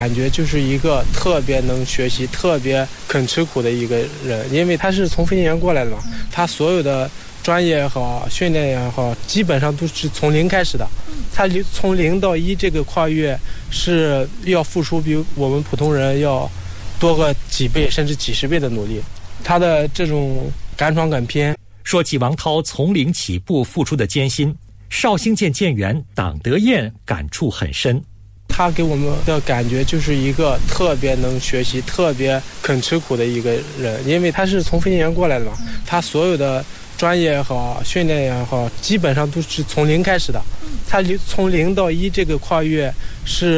感觉就是一个特别能学习、特别肯吃苦的一个人，因为他是从飞行员过来的嘛，他所有的专业也好、训练也好，基本上都是从零开始的。他从0到1这个跨越是要付出比我们普通人要多个几倍甚至几10倍的努力。他的这种敢闯敢拼， 说起王涛从零起步付出的艰辛，绍兴舰舰员党德彦感触很深。 他给我们的感觉就是一个特别能学习、特别肯吃苦的一个人，因为他是从飞行员过来的嘛，他所有的专业也好、训练也好，基本上都是从零开始的。他从0到1这个跨越是